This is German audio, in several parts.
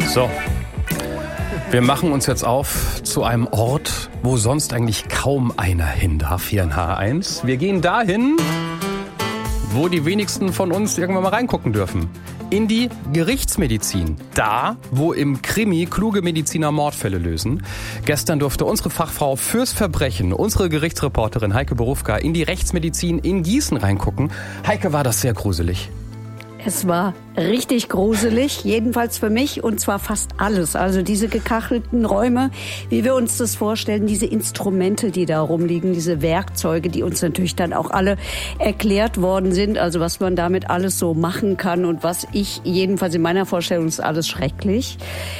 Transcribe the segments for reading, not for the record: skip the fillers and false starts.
So, wir machen uns jetzt auf zu einem Ort, wo sonst eigentlich kaum einer hin darf hier in H1. Wir gehen dahin, wo die wenigsten von uns irgendwann mal reingucken dürfen. In die Gerichtsmedizin. Da, wo im Krimi kluge Mediziner Mordfälle lösen. Gestern durfte unsere Fachfrau fürs Verbrechen, unsere Gerichtsreporterin Heike Borufka, in die Rechtsmedizin in Gießen reingucken. Heike, war das sehr gruselig? Es war richtig gruselig, jedenfalls für mich, und zwar fast alles. Also diese gekachelten Räume, wie wir uns das vorstellen, diese Instrumente, die da rumliegen, diese Werkzeuge, die uns natürlich dann auch alle erklärt worden sind, also was man damit alles so machen kann und was ich jedenfalls in meiner Vorstellung ist alles schrecklich.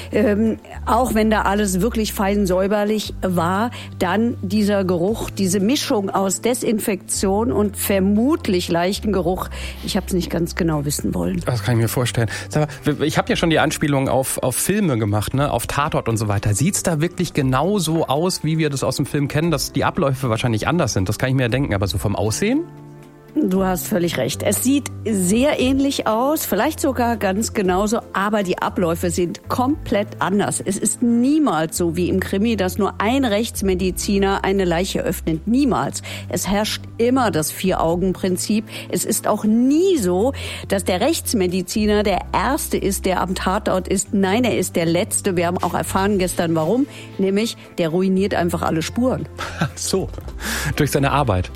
Auch wenn da alles wirklich fein säuberlich war, dann dieser Geruch, diese Mischung aus Desinfektion und vermutlich leichten Geruch, ich habe es nicht ganz genau wissen wollen. Das kann ich mir vorstellen. Sag mal, ich habe ja schon die Anspielung auf Filme gemacht, ne, auf Tatort und so weiter. Sieht's da wirklich genau so aus, wie wir das aus dem Film kennen, dass die Abläufe wahrscheinlich anders sind? Das kann ich mir ja denken, aber so vom Aussehen? Du hast völlig recht. Es sieht sehr ähnlich aus, vielleicht sogar ganz genauso, aber die Abläufe sind komplett anders. Es ist niemals so wie im Krimi, dass nur ein Rechtsmediziner eine Leiche öffnet. Niemals. Es herrscht immer das Vier-Augen-Prinzip. Es ist auch nie so, dass der Rechtsmediziner der Erste ist, der am Tatort ist. Nein, er ist der Letzte. Wir haben auch erfahren gestern, warum. Nämlich, der ruiniert einfach alle Spuren. So, durch seine Arbeit.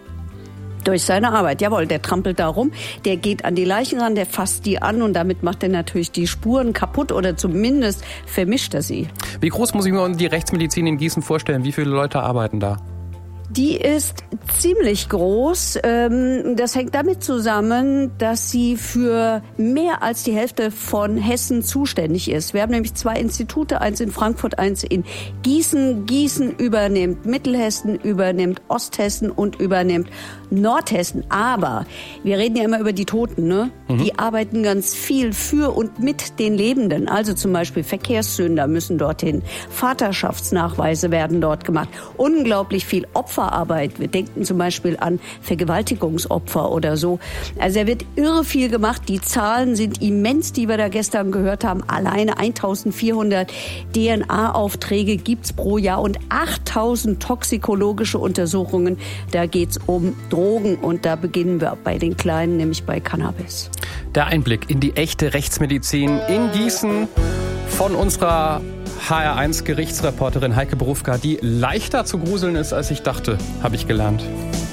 Durch seine Arbeit, jawohl, der trampelt da rum, der geht an die Leichen ran, der fasst die an und damit macht er natürlich die Spuren kaputt oder zumindest vermischt er sie. Wie groß muss ich mir die Rechtsmedizin in Gießen vorstellen? Wie viele Leute arbeiten da? Die ist ziemlich groß. Das hängt damit zusammen, dass sie für mehr als die Hälfte von Hessen zuständig ist. Wir haben nämlich 2 Institute, eins in Frankfurt, eins in Gießen. Gießen übernimmt Mittelhessen, übernimmt Osthessen und übernimmt Nordhessen. Aber wir reden ja immer über die Toten, ne? Die arbeiten ganz viel für und mit den Lebenden. Also zum Beispiel Verkehrssünder müssen dorthin. Vaterschaftsnachweise werden dort gemacht. Unglaublich viel Opferarbeit. Wir denken zum Beispiel an Vergewaltigungsopfer oder so. Also da wird irre viel gemacht. Die Zahlen sind immens, die wir da gestern gehört haben. Alleine 1400 DNA-Aufträge gibt's pro Jahr und 8000 toxikologische Untersuchungen. Da geht's um Drogen und da beginnen wir bei den Kleinen, nämlich bei Cannabis. Der Einblick in die echte Rechtsmedizin in Gießen von unserer HR1 Gerichtsreporterin Heike Borufka, die leichter zu gruseln ist, als ich dachte, habe ich gelernt.